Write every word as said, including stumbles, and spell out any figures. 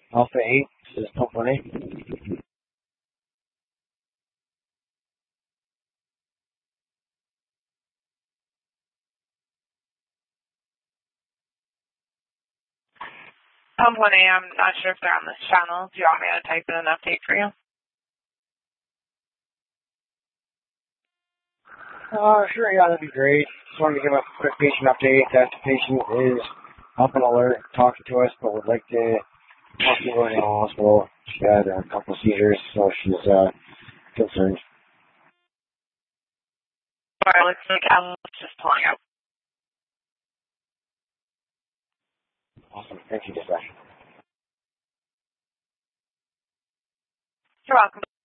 Alpha eight, this is Pump one eight. Pump one A, I'm not sure if they're on this channel. Do you want me to type in an update for you? Uh, sure, yeah, that'd be great. Just wanted to give a quick patient update that the patient is up and alert, talking to us, but would like to possibly go to the hospital. She had a couple of seizures, so she's uh, concerned. Sorry, looks like I'm just pulling up. Awesome. Thank you, dispatch. You're welcome.